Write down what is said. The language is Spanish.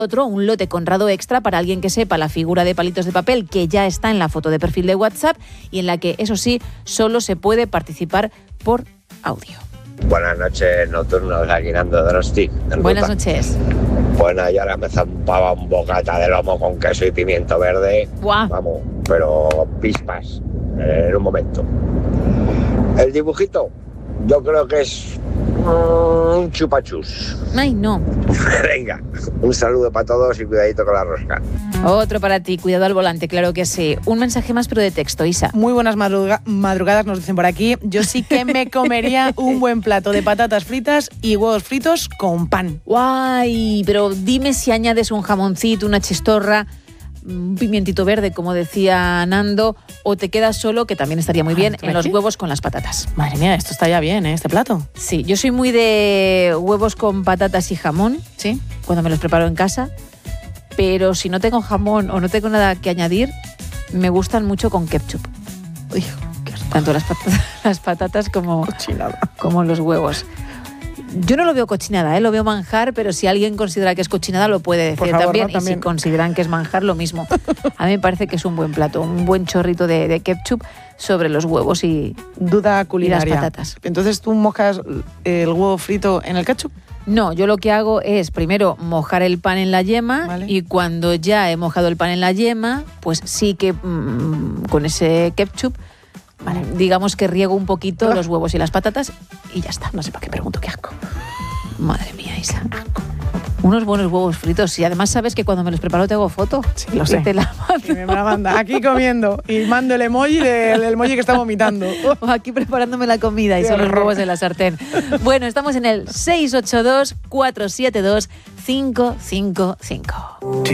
Otro, un lote Conrado Extra para alguien que sepa la figura de palitos de papel que ya está en la foto de perfil de WhatsApp y en la que, eso sí, solo se puede participar por audio. Buenas noches, nocturnos, aquí Nando Drosti. Buenas noches. Bueno, y ahora me zampaba un bocata de lomo con queso y pimiento verde. ¡Guau! Vamos, pero pispas, en un momento. El dibujito, yo creo que es un chupachus. Ay, no. Venga, un saludo para todos y cuidadito con la rosca. Otro para ti, cuidado al volante, claro que sí. Un mensaje más, pero de texto, Isa. Muy buenas madrugadas, nos dicen por aquí. Yo sí que me comería un buen plato de patatas fritas y huevos fritos con pan. Guay, pero dime si añades un jamoncito, una chistorra, un pimientito verde, como decía Nando, o te quedas solo, que también estaría muy bien, en los huevos con las patatas. Madre mía, esto está ya bien, ¿eh? Este plato. Sí, yo soy muy de huevos con patatas y jamón, ¿Sí? cuando me los preparo en casa, pero si no tengo jamón o no tengo nada que añadir, me gustan mucho con ketchup. Uy, qué asco. Tanto las patatas como los huevos. Yo no lo veo cochinada, lo veo manjar, pero si alguien considera que es cochinada lo puede decir. Por favor, también. ¿no? También. Y si consideran que es manjar, lo mismo. A mí me parece que es un buen plato, un buen chorrito de ketchup sobre los huevos y Duda culinaria. y las patatas. Entonces, ¿tú mojas el huevo frito en el ketchup? No, yo lo que hago es primero mojar el pan en la yema, Vale. y cuando ya he mojado el pan en la yema, pues sí que con ese ketchup, digamos que riego un poquito los huevos y las patatas y ya está. No sé para qué pregunto, qué asco. Madre mía, Isa. Unos buenos huevos fritos. Y además sabes que cuando me los preparo te hago foto. Sí, lo sé. Y te la mando. Y me la manda aquí comiendo y mando el emoji del emoji que está vomitando. O aquí preparándome la comida y Qué son los horror. huevos en la sartén. Bueno, estamos en el 682 472 555.